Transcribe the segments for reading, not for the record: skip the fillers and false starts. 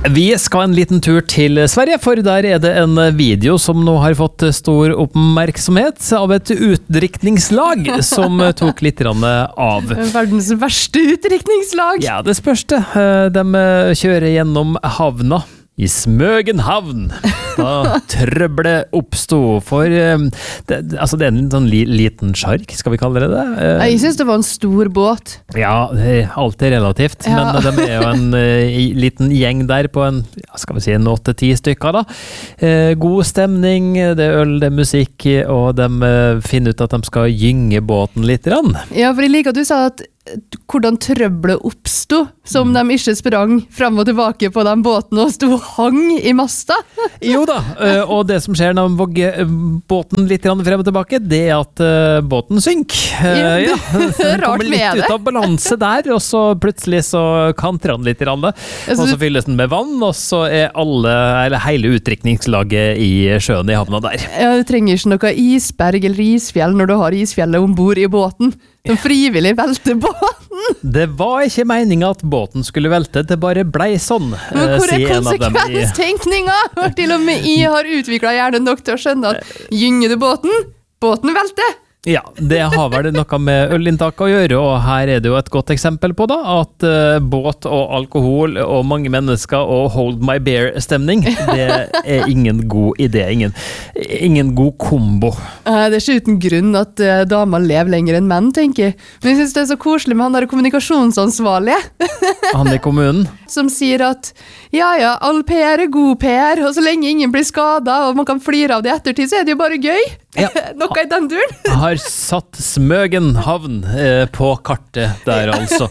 Vi skal en liten tur til Sverige, for der det en video som nå har fått stor oppmerksomhet av et utdrikningslag som tok litt av. Verdens verste utdrikningslag. Ja, det spørs det. De kjører gjennom havna i Smøgen havn. Da trøbbelet oppstod, for det er en sånn liten sjark, skal vi kalle det? Jeg synes det var en stor båt. Ja, alt relativt, ja. Men de jo en liten gjeng der på en 8-10 stykker da. God stemning, det øl, det musikk, og de finner ut at de skal gynge båten litt. Ja, for jeg liker at du sa at hvordan trøbbelet oppstod, som de ikke sprang frem og tilbake på den båten og stod hang i masta. Jo da, og det som skjer når de vogger båten litt frem og tilbake, det at båten synker. Ja, den kommer litt ut av balanse der, og så plutselig så kantrer den litt, og så fylles den med vann, og så hele utdrikningslaget i sjøen i havna der. Ja, du trenger ikke noe isberg eller isfjell når du har isfjellet ombord i båten. De frivillig velte båten. Det var ikke meningen at båten skulle velte, det bare ble sånn. Men hvor konsekvenstenkninga? Til og med jeg har utviklet hjernen nok til å skjønne at gynger du båten, båten velter. Ja, det har vel noe med ølinntak å gjøre, og her det jo et godt eksempel på da, at båt og alkohol og mange mennesker og hold my beer-stemning, det ingen god idé, ingen god kombo. Det ikke uten grunn at damer lever lenger enn menn, tenker jeg. Men jeg synes det så koselig med han der kommunikasjonsansvarlige. Han i kommunen. Som sier at, ja, all PR god PR, og så lenge ingen blir skadet, og man kan flire av det ettertid, så det jo bare gøy. Ja. Noe i den duren. Har satt Smøgen havn på kartet der, altså.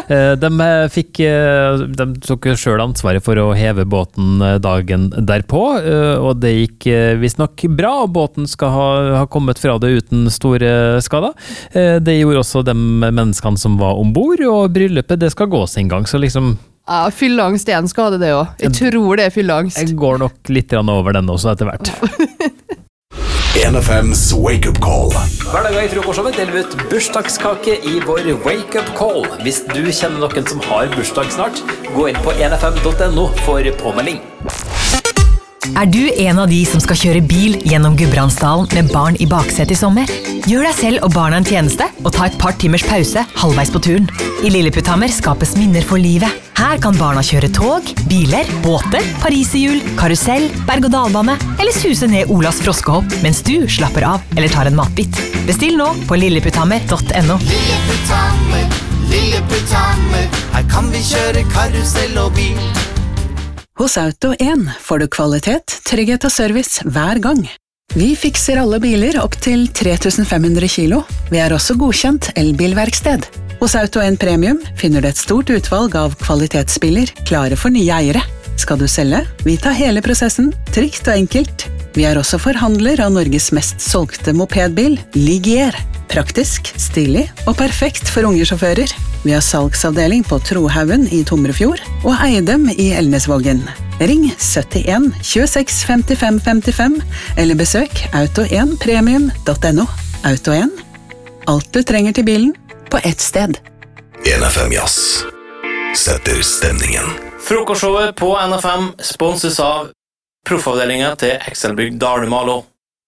De tok selv ansvaret for å heve båten dagen derpå, og det gikk visst nok bra, og båten skal ha kommet fra det uten store skader. Det gjorde også de menneskene som var ombord, og bryllupet det skal gå sin gang, så liksom... Ja, fylleangst en skade det også. Jeg tror det fylleangst. Jeg går nok litt over den også etter hvert. 1FM's Wake Up Call. Hver dag i frokostshowet deler vi ut bursdagskake i vår Wake Up Call. Hvis du kjenner noen som har bursdag snart, gå inn på 1fm.no for påmelding. Du en av de som skal kjøre bil gjennom Gudbrandsdalen med barn i baksetet i sommer? Gjør deg selv og barna en tjeneste og ta et par timers pause halvveis på turen. I Lilleputthammer skapes minner for livet. Her kan barna kjøre tog, biler, båter, pariserhjul, karusell, berg-og-dalbane eller suse ned Olas froskehopp mens du slapper av eller tar en matbit. Bestill nå på lilleputthammer.no. Lilleputthammer, Lilleputthammer, her kan vi kjøre karusell og bil. Hos Auto1 får du kvalitet, trygghet og service hver gang. Vi fikser alle biler opp til 3500 kilo. Vi også godkjent elbilverksted. Hos Auto1 Premium finner du et stort utvalg av kvalitetsbiler klare for nye eiere. Skal du selge? Vi tar hele prosessen, trygt og enkelt. Vi også forhandler av Norges mest solgte mopedbil, Ligier. Praktisk, stilig og perfekt for unge sjåfører. Vi har salgsavdeling på Trohaugen i Tomrefjord og Eidem i Elnesvågen. Ring 71 26 55 55 eller besøk auto1premium.no. Auto1. Alt du trenger til bilen på ett sted. 1FM Jazz setter stemningen. Frokostshowet på NFM sponses av proffavdelingen til Excelbygg Dalmalo.